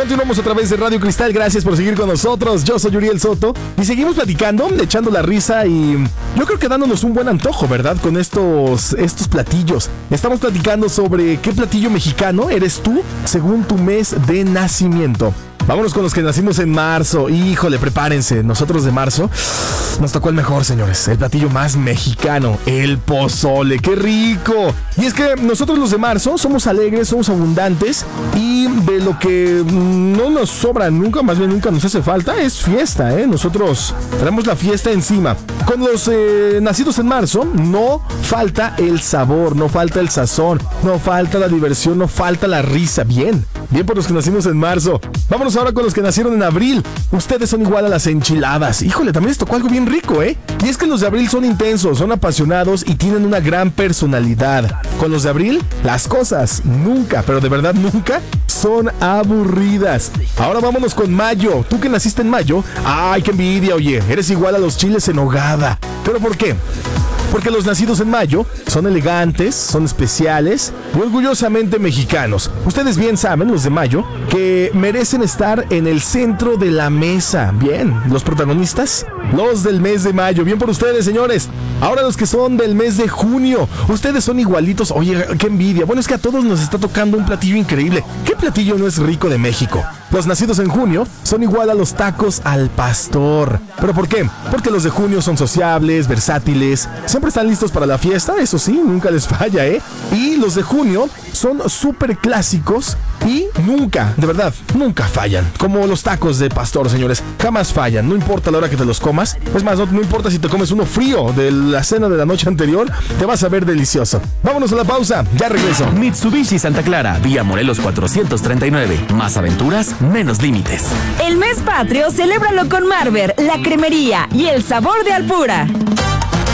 Continuamos a través de Radio Cristal, gracias por seguir con nosotros. Yo soy Uriel Soto y seguimos platicando, echando la risa y yo creo que dándonos un buen antojo, ¿verdad? Con estos platillos. Estamos platicando sobre qué platillo mexicano eres tú según tu mes de nacimiento. Vámonos con los que nacimos en marzo. Híjole, prepárense. Nosotros de marzo nos tocó el mejor, señores. El platillo más mexicano, el pozole. ¡Qué rico! Y es que nosotros los de marzo somos alegres, somos abundantes y de lo que no nos sobra nunca, más bien nunca nos hace falta, es fiesta, ¿eh? Nosotros traemos la fiesta encima. Con los nacidos en marzo no falta el sabor, no falta el sazón, no falta la diversión, no falta la risa. Bien por los que nacimos en marzo. Vámonos ahora con los que nacieron en abril. Ustedes son igual a las enchiladas. Híjole, también les tocó algo bien rico, ¿eh? Y es que los de abril son intensos, son apasionados y tienen una gran personalidad. Con los de abril, las cosas nunca, pero de verdad nunca, son aburridas. Ahora vámonos con mayo. Tú que naciste en mayo, ¡ay, qué envidia! Oye, eres igual a los chiles en nogada. ¿Pero por qué? Porque los nacidos en mayo son elegantes, son especiales y orgullosamente mexicanos. Ustedes bien saben, los de mayo, que merecen estar en el centro de la mesa. Bien, los protagonistas, los del mes de mayo. Bien por ustedes, señores. Ahora los que son del mes de junio. Ustedes son igualitos. Oye, qué envidia. Bueno, es que a todos nos está tocando un platillo increíble. ¿Qué platillo no es rico de México? Los nacidos en junio son igual a los tacos al pastor. ¿Pero por qué? Porque los de junio son sociables, versátiles, siempre están listos para la fiesta, eso sí, nunca les falla, ¿eh? Y los de junio son súper clásicos y nunca, de verdad, nunca fallan. Como los tacos de pastor, señores, jamás fallan, no importa la hora que te los comas. Es más, no importa si te comes uno frío de la cena de la noche anterior, te vas a ver delicioso. Vámonos a la pausa, ya regreso. Mitsubishi Santa Clara, vía Morelos 439. Más aventuras, menos límites. El mes patrio, celébralo con Marber, la cremería y el sabor de Alpura.